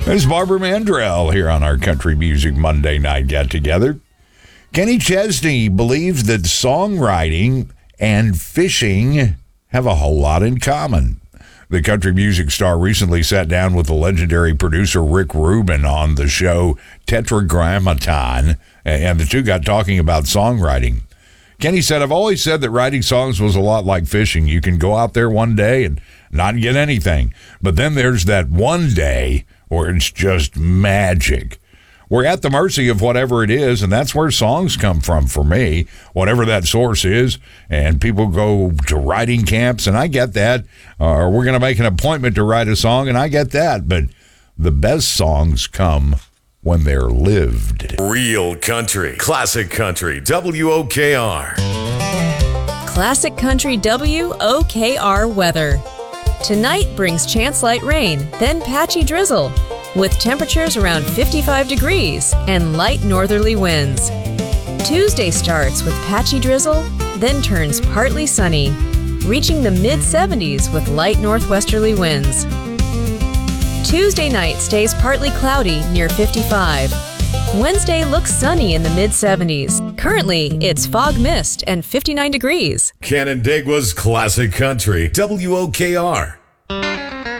There's Barbara Mandrell here on our Country Music Monday Night Get Together. Kenny Chesney believes that songwriting and fishing have a whole lot in common. The country music star recently sat down with the legendary producer Rick Rubin on the show Tetragrammaton, and the two got talking about songwriting. Kenny said, I've always said that writing songs was a lot like fishing. You can go out there one day and not get anything. But then there's that one day where it's just magic. We're at the mercy of whatever it is, and that's where songs come from for me, whatever that source is. And people go to writing camps, and I get that. Or we're going to make an appointment to write a song, and I get that. But the best songs come when they're lived. Real country, classic country, WOKR. Classic country WOKR weather. Tonight brings chance light rain, then patchy drizzle, with temperatures around 55 degrees and light northerly winds. Tuesday starts with patchy drizzle, then turns partly sunny, reaching the mid-70s with light northwesterly winds. Tuesday night stays partly cloudy near 55. Wednesday looks sunny in the mid-70s. Currently, it's fog mist and 59 degrees. Canandaigua's classic country, WOKR.